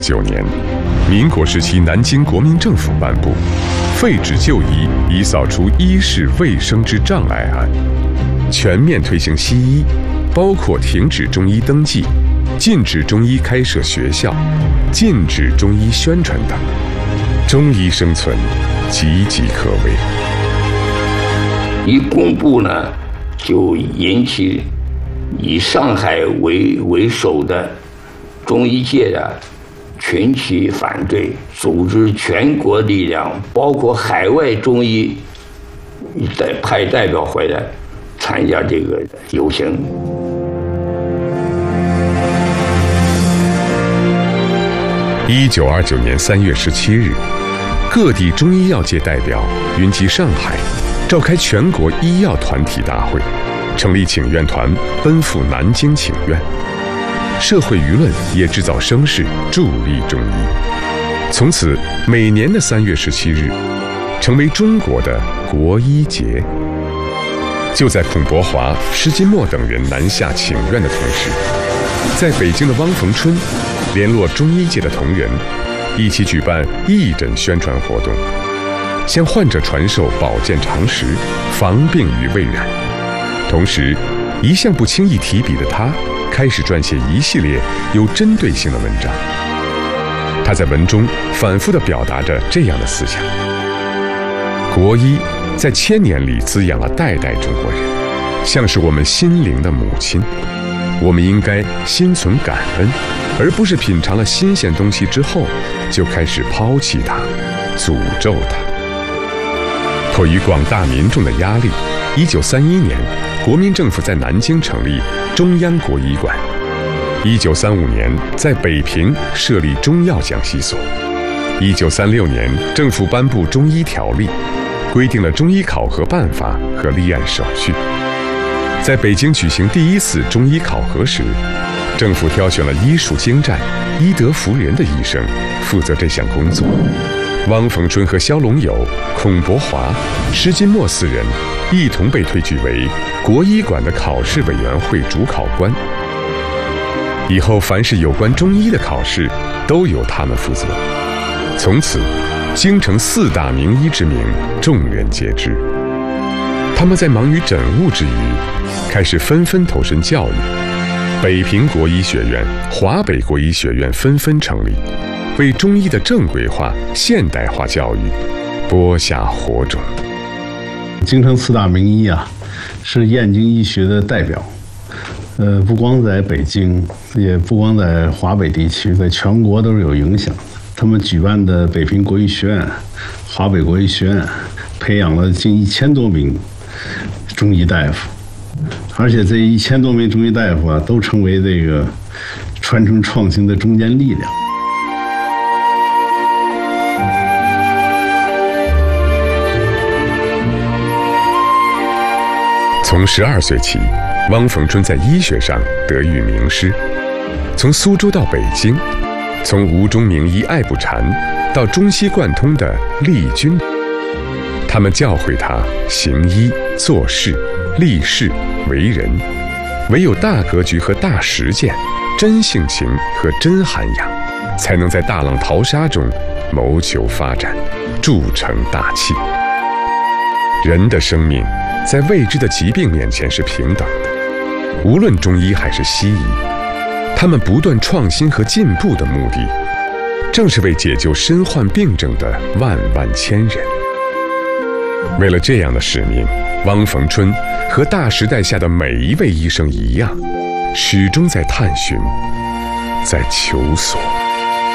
9年，民国时期南京国民政府颁布废止旧医，以扫除医事卫生之障碍案，全面推行西医，包括停止中医登记、禁止中医开设学校、禁止中医宣传等，中医生存岌岌可危。 一公布呢，就引起以上海为首的中医界的群起反对，组织全国力量，包括海外中医派代表回来参加这个游行。 1929年3月17日，各地中医药界代表云集上海，召开全国医药团体大会，成立请愿团，奔赴南京请愿。社会舆论也制造声势，助力中医。从此，每年的3月17日成为中国的国医节。就在孔伯华、施金墨等人南下请愿的同时，在北京的汪逢春联络中医界的同仁，一起举办义诊宣传活动，向患者传授保健常识，防病于未然。同时，一向不轻易提笔的他，开始撰写一系列有针对性的文章。他在文中反复地表达着这样的思想：国医在1000年里滋养了代代中国人，像是我们心灵的母亲。我们应该心存感恩，而不是品尝了新鲜东西之后就开始抛弃它、诅咒它。迫于广大民众的压力，1931年，国民政府在南京成立中央国医馆。1935年，在北平设立中药讲习所。1936年，政府颁布中医条例，规定了中医考核办法和立案手续。在北京举行第1次中医考核时，政府挑选了医术精湛、医德服人的医生负责这项工作。汪逢春和萧龙友、孔伯华、施金墨4人一同被推举为国医馆的考试委员会主考官。以后凡是有关中医的考试，都由他们负责。从此，京城4大名医之名，众人皆知。他们在忙于诊务之余，开始纷纷投身教育。北平国医学院、华北国医学院纷纷成立，为中医的正规化、现代化教育播下火种。 京城4大名医啊，是燕京医学的代表。不光在北京，也不光在华北地区，在全国都是有影响的。他们举办的北平国医学院、华北国医学院，培养了近1000多名中医大夫，而且这1000多名中医大夫啊，都成为这个传承创新的中坚力量。 从12岁起，汪逢春在医学上得遇名师。从苏州到北京，从吴中名医艾步禅到中西贯通的利君，他们教诲他行医、做事、立事、为人，唯有大格局和大实践，真性情和真涵养，才能在大浪淘沙中谋求发展，铸成大器。人的生命在未知的疾病面前是平等的，无论中医还是西医，他们不断创新和进步的目的，正是为解救身患病症的万万千人。为了这样的使命，汪逢春和大时代下的每一位医生一样，始终在探寻，在求索。